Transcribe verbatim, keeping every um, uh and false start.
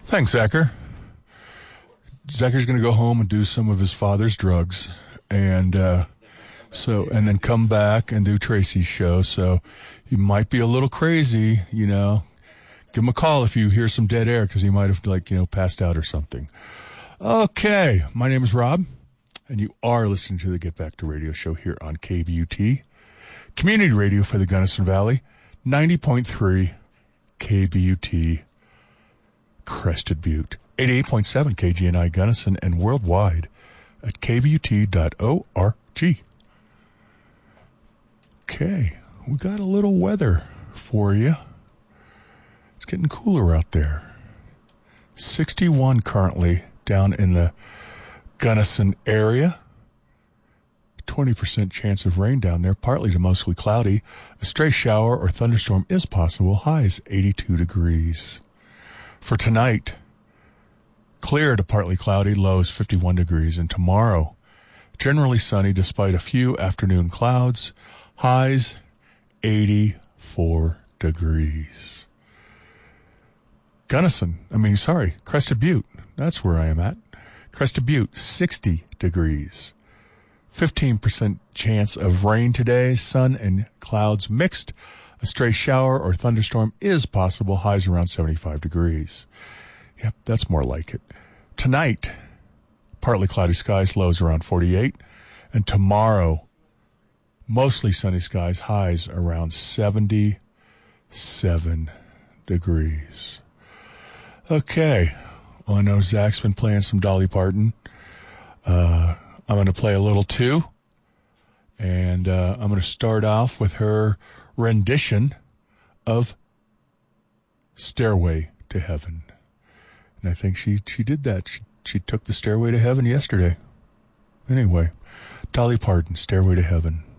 Thanks, Zachar. Zachar's going to go home and do some of his father's drugs, and uh, so and then come back and do Tracy's show. So he might be a little crazy, you know. Give him a call if you hear some dead air, because he might have, like, you know, passed out or something. Okay, my name is Rob, and you are listening to the Get Back to Radio show here on K V U T, Community Radio for the Gunnison Valley, ninety point three K V U T, Crested Butte, eighty-eight point seven K G N I Gunnison, and worldwide at k v u t dot org. Okay, we got a little weather for you. It's getting cooler out there. sixty-one currently down in the Gunnison area. twenty percent chance of rain down there, partly to mostly cloudy. A stray shower or thunderstorm is possible. Highs eighty-two degrees. For tonight, clear to partly cloudy, lows fifty-one degrees. And tomorrow, generally sunny despite a few afternoon clouds. Highs eighty-four degrees. Gunnison, I mean, sorry, Crested Butte. That's where I am at. Crested Butte, sixty degrees. fifteen percent chance of rain today. Sun and clouds mixed. A stray shower or thunderstorm is possible. Highs around seventy-five degrees. Yep, that's more like it. Tonight, partly cloudy skies, lows around forty-eight. And tomorrow, mostly sunny skies, highs around seventy-seven degrees. Okay. Well, I know Zach's been playing some Dolly Parton. Uh, I'm going to play a little too. And uh, I'm going to start off with her rendition of Stairway to Heaven. And I think she, she did that. She, she took the Stairway to Heaven yesterday. Anyway, Dolly Parton, Stairway to Heaven.